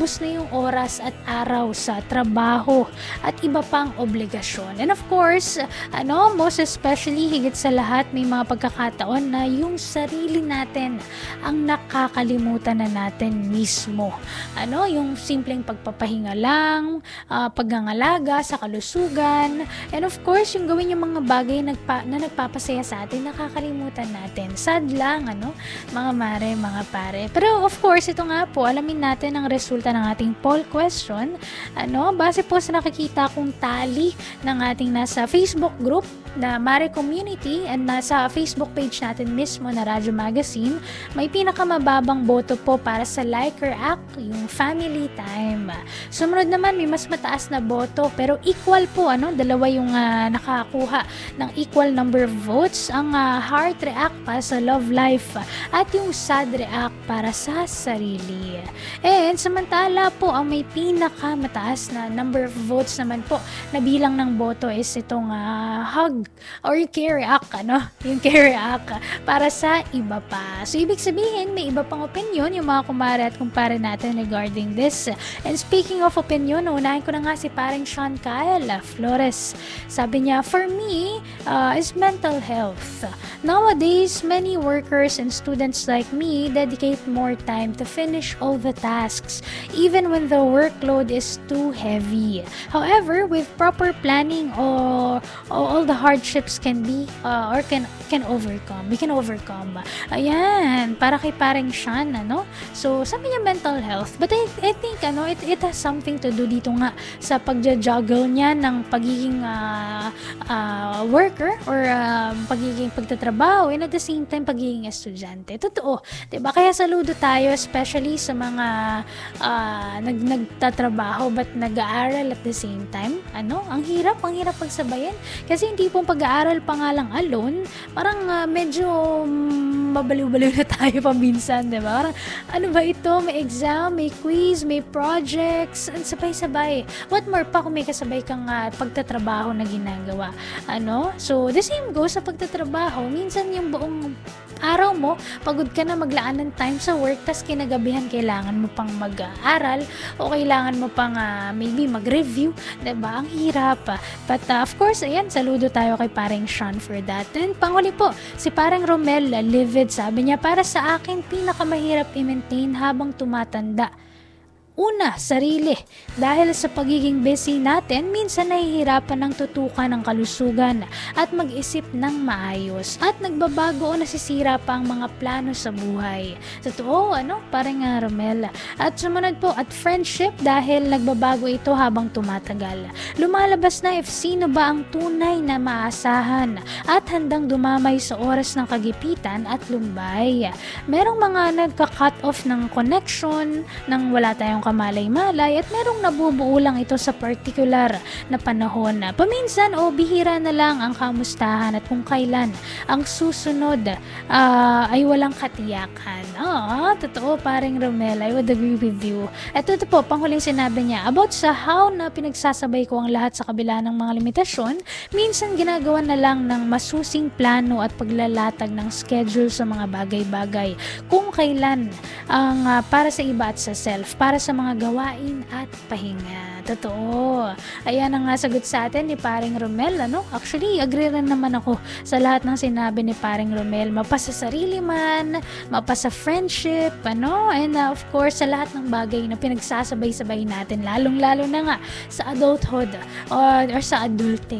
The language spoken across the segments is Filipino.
ubos na yung oras at araw sa trabaho at iba pang obligasyon. And of course, most especially, higit sa lahat, may mga pagkakataon na yung sarili natin ang nakakalimutan na natin mismo. Yung simpleng pagpapahinga lang, pagngangalaga sa kalusugan, and of course, yung gawin yung mga bagay na nagpapasaya sa atin, nakakalimutan natin. Sad lang, mga mare, mga pare. Pero of course, ito nga po, alamin natin ang resulta ng ating poll question. Base po sa nakikita kong tally ng ating nasa Facebook group na Mare Community and nasa Facebook page natin mismo na Radyo Magazine, may pinakamababang boto po para sa Liker Act, yung family time. Sumunod naman, may mas mataas na boto pero equal po, dalawa yung nakakuha ng equal number of votes, ang Heart React para sa love life at yung Sad React para sa sarili. And samantala po, ang may pinakamataas na number of votes naman po na bilang ng boto is itong hug or yung Care React, yung Care React para sa iba pa. So, ibig sabihin, may iba pang opinion yung mga kumare at kumpare natin regarding this. And speaking of opinion, unahin ko na nga si parang Sean Kyle Flores. Sabi niya, for me, is mental health. Nowadays, many workers and students like me dedicate more time to finish all the tasks, even when the workload is too heavy. However, with proper planning or all the hardships can be or can overcome. We can overcome. Ayan, para kay parang Sean, So, sabi niya mental health. But I think, it has something to do dito nga sa pagja-juggle niya ng pagiging worker or pagiging pagtatrabaho and at the same time pagiging estudyante. Totoo, 'di ba? Kaya saludo tayo especially sa mga nagtatrabaho but nag-aaral at the same time. Ang hirap pagsabayan kasi hindi pong pag-aaral pa nga lang alone, parang medyo mabaliw-baliw na tayo paminsan, 'di ba? Parang ano ba ito? May exam, may quiz, may projects, sabay-sabay. What more pa kung may kasabay kang pagtatrabaho na ginagawa. So, the same goes sa pagtatrabaho. Minsan yung buong araw mo, pagod ka na maglaan ng time sa work, tas kinagabihan kailangan mo pang mag-aaral o kailangan mo pang maybe mag-review, diba? Ang hirap. But of course, ayan, saludo tayo kay parang Sean for that. And panghuli po, si parang Romel Livid, sabi niya, para sa akin, pinakamahirap i-maintain habang tumatanda. Una, sarili. Dahil sa pagiging busy natin, minsan nahihirapan ng tutukan ng kalusugan at mag-isip ng maayos. At nagbabago o nasisira pa ang mga plano sa buhay. Totoo, parang Romel. At sumunod po, at friendship dahil nagbabago ito habang tumatagal. Lumalabas na if sino ba ang tunay na maasahan at handang dumamay sa oras ng kagipitan at lumbay. Merong mga nagka-cut off ng connection nang wala tayong kamalay-malay at merong nabubuo lang ito sa particular na panahon. Paminsan o bihira na lang ang kamustahan at kung kailan ang susunod ay walang katiyakan. Totoo parang Romel, I would agree with you. At ito po, panghuling sinabi niya, about sa how na pinagsasabay ko ang lahat sa kabila ng mga limitasyon, minsan ginagawa na lang ng masusing plano at paglalatag ng schedule sa mga bagay-bagay. Kung kailan ang para sa iba at sa self, para sa mga gawain at pahinga. Totoo. Ayan ang sagot sa atin ni paring Romel. Actually, agree rin naman ako sa lahat ng sinabi ni paring Romel. Mapa sa sarili man, mapa sa friendship, and of course, sa lahat ng bagay na pinagsasabay-sabay natin, lalong-lalo na nga sa adulthood or sa adulting.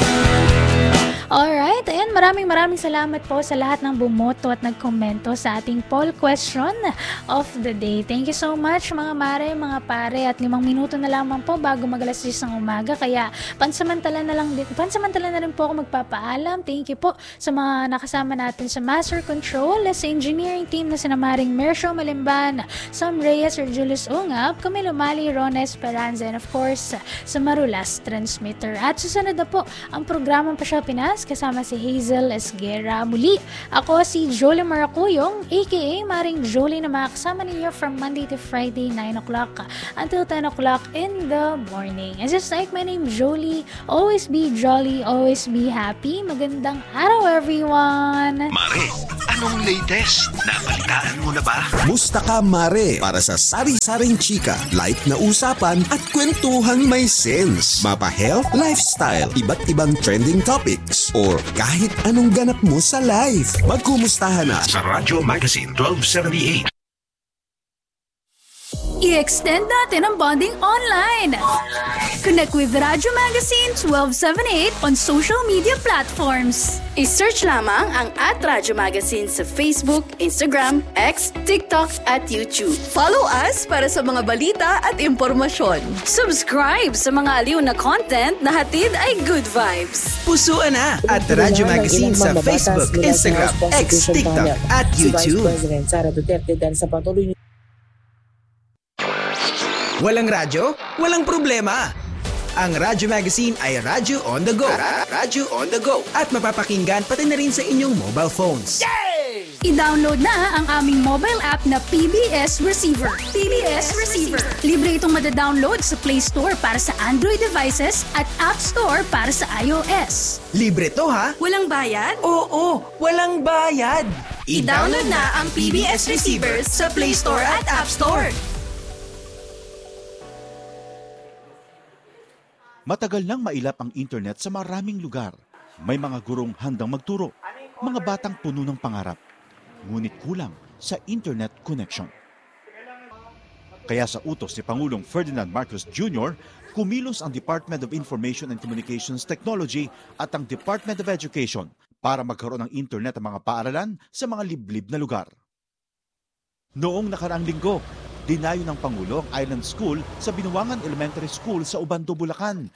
Alright, ayan, maraming salamat po sa lahat ng bumoto at nagkomento sa ating poll question of the day. Thank you so much mga mare, mga pare, at 5 minuto na lamang po bago mag-alas 10 ng umaga, kaya pansamantala na rin po ako magpapaalam. Thank you po sa mga nakasama natin sa Master Control, sa engineering team na sina Maring Mersho Malimban, Sam Reyes, or Julius Ungap, kami Lumali, Rona Esperanza, and of course sa Marulas Transmitter. At susunod na po ang programang Pasya Pinas kasama si Hazel Esguera. Muli, ako si Jolie Maracuyong, aka Maring Jolie, na makakasama ninyo from Monday to Friday, 9 o'clock until 10 o'clock in the morning. And just like my name, Jolie, always be jolly, always be happy. Magandang araw, everyone! Mare Anong latest? Nabalitaan mo na ba? Musta ka, Mare? Para sa sari-saring chika, light na usapan at kwentuhan may sense. Mapa-health, lifestyle, iba't ibang trending topics, or kahit anong ganap mo sa life. Magkumustahan na Sa Radyo Magazine 1278. I-extend natin ang bonding online. Connect with Radyo Magazine 1278 on social media platforms. I-search lamang ang @Radyo Magazine sa Facebook, Instagram, X, TikTok at YouTube. Follow us para sa mga balita at impormasyon. Subscribe sa mga aliw na content na hatid ay good vibes. Pusuan na at Radyo Magazine sa Facebook, Instagram, X, TikTok at YouTube. President Sara Duterte dahil sa patuloy Walang radyo? Walang problema! Ang Radyo Magazine ay Radyo on the go. Radyo on the go. At mapapakinggan pati na rin sa inyong mobile phones. I-download na ang aming mobile app na PBS Receiver. PBS Receiver. Libre itong madadownload sa Play Store para sa Android devices at App Store para sa iOS. Libre to ha? Walang bayad? Oo, walang bayad! I-download na ang PBS Receiver sa Play Store at App Store. Matagal nang mailap ang internet sa maraming lugar. May mga gurong handang magturo, mga batang puno ng pangarap. Ngunit kulang sa internet connection. Kaya sa utos ni Pangulong Ferdinand Marcos Jr., kumilos ang Department of Information and Communications Technology at ang Department of Education para magkaroon ng internet ang mga paaralan sa mga liblib na lugar. Noong nakaraang linggo, dinayo ng Pangulo ang Island School sa Binuangan Elementary School sa Ubando, Bulacan.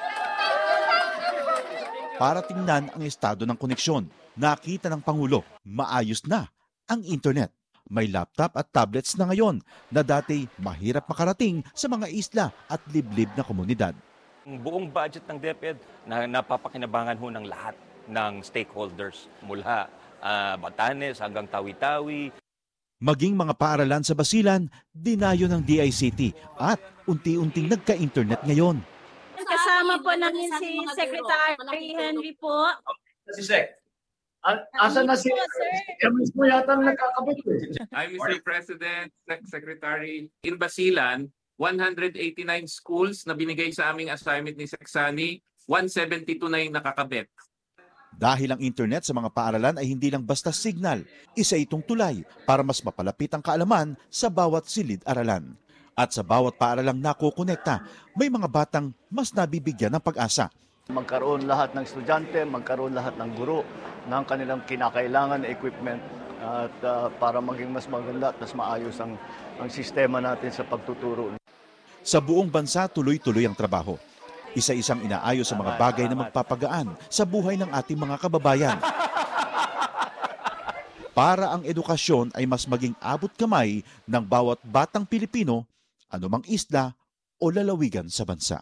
Para tingnan ang estado ng koneksyon, nakita ng Pangulo, maayos na ang internet. May laptop at tablets na ngayon na dati mahirap makarating sa mga isla at liblib na komunidad. Ang buong budget ng DepEd na napapakinabangan ho ng lahat ng stakeholders mula Batanes hanggang Tawi-Tawi. Maging mga paaralan sa Basilan, dinayo ng DICT at unti-unting nagka-internet ngayon. Kasama po namin si Secretary Henry po. Si Sec. Asan na si Emis mo yata nakakabit eh. Mr. President, Secretary, in Basilan, 189 schools na binigay sa aming assignment ni Seksani, 172 na yung nakakabit. Dahil ang internet sa mga paaralan ay hindi lang basta signal, isa itong tulay para mas mapalapit ang kaalaman sa bawat silid-aralan. At sa bawat paaralang nakokonekta, may mga batang mas nabibigyan ng pag-asa. Magkaroon lahat ng estudyante, magkaroon lahat ng guro ng kanilang kinakailangan na equipment at para maging mas maganda at mas maayos ang sistema natin sa pagtuturo. Sa buong bansa, tuloy-tuloy ang trabaho. Isa-isang inaayos sa mga bagay na magpapagaan sa buhay ng ating mga kababayan. Para ang edukasyon ay mas maging abot kamay ng bawat batang Pilipino, anumang isla o lalawigan sa bansa.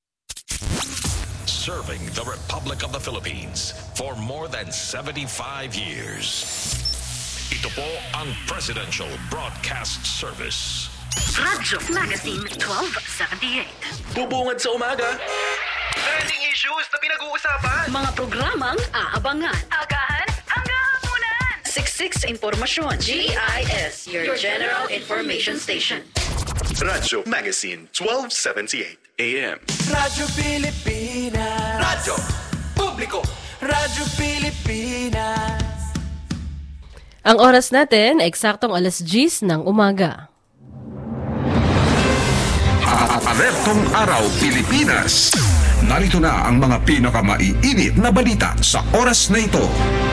Serving the Republic of the Philippines for more than 75 years. Ito po ang Presidential Broadcast Service. Radyo Magazine 1278. Bubungad sa umaga. Trending issues na pinag-uusapan. Mga programang aabangan. Agahan hanggang hapunan. Siksik sa impormasyon. GIS, your general information station. Radyo Magazine 1278 AM. Radyo Pilipinas. Radyo Publiko. Radyo Pilipinas. Ang oras natin, eksaktong 10:00 ng umaga. Alertong Araw Pilipinas. Narito na ang mga pinakamaiinit na balita sa oras na ito.